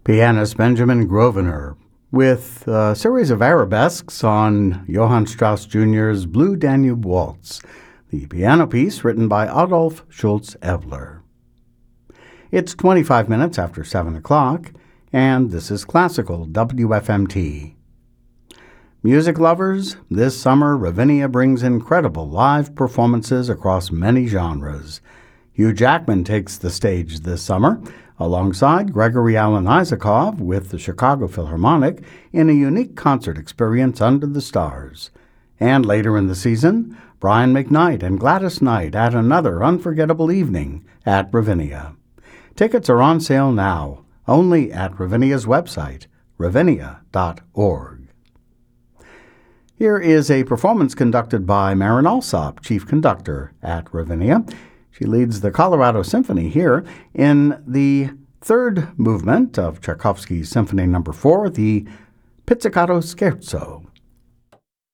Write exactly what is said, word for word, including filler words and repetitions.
Pianist Benjamin Grosvenor with a series of arabesques on Johann Strauss Junior's Blue Danube Waltz, the piano piece written by Adolf Schultz-Evler. It's twenty-five minutes after seven o'clock, and this is Classical W F M T. Music lovers, this summer Ravinia brings incredible live performances across many genres. Hugh Jackman takes the stage this summer, alongside Gregory Alan Isakov with the Chicago Philharmonic in a unique concert experience under the stars. And later in the season, Brian McKnight and Gladys Knight add another unforgettable evening at Ravinia. Tickets are on sale now, only at Ravinia's website, ravinia dot org. Here is a performance conducted by Marin Alsop, chief conductor at Ravinia. She leads the Colorado Symphony here in the third movement of Tchaikovsky's Symphony Number Four, the Pizzicato Scherzo.